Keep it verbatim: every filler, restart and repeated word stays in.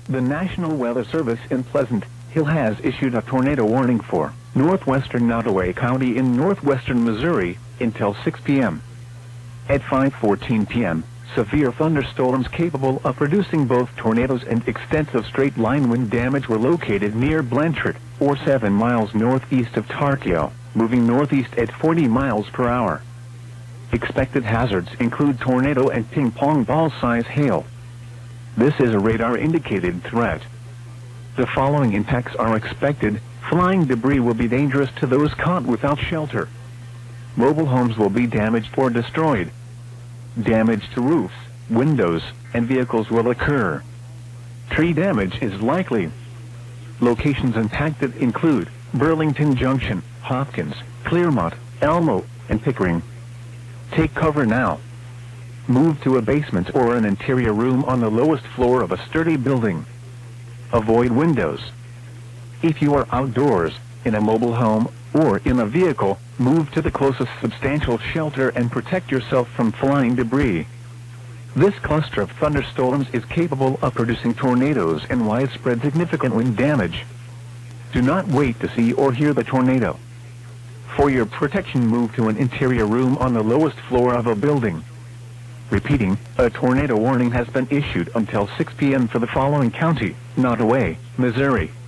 The National Weather Service in Pleasant Hill has issued a tornado warning for northwestern Nottoway County in northwestern Missouri until six p m At five fourteen p m, severe thunderstorms capable of producing both tornadoes and extensive straight-line wind damage were located near Blanchard, or seven miles northeast of Tarkio, moving northeast at forty miles per hour. Expected hazards include tornado and ping-pong ball-size hail. This is a radar-indicated threat. The following impacts are expected. Flying debris will be dangerous to those caught without shelter. Mobile homes will be damaged or destroyed. Damage to roofs, windows, and vehicles will occur. Tree damage is likely. Locations impacted include Burlington Junction, Hopkins, Clearmont, Elmo, and Pickering. Take cover now. Move to a basement or an interior room on the lowest floor of a sturdy building. Avoid windows. If you are outdoors, in a mobile home, or in a vehicle, move to the closest substantial shelter and protect yourself from flying debris. This cluster of thunderstorms is capable of producing tornadoes and widespread significant wind damage. Do not wait to see or hear the tornado. For your protection, move to an interior room on the lowest floor of a building. Repeating, a tornado warning has been issued until six p m for the following county: Nottoway, Missouri,